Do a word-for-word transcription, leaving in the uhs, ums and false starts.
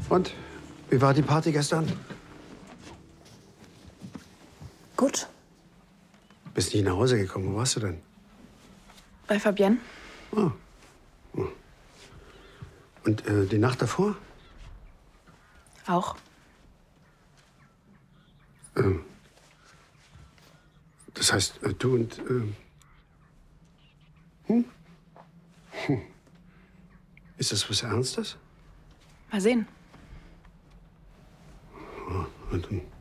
Und? Wie war die Party gestern? Gut. Bist nicht nach Hause gekommen. Wo warst du denn? Bei Fabienne. Oh. Oh. Und äh, die Nacht davor? Auch. Ähm. Das heißt, äh, du und... Äh, hm? Hm. Ist das was Ernstes? Mal sehen. Oh, und, und.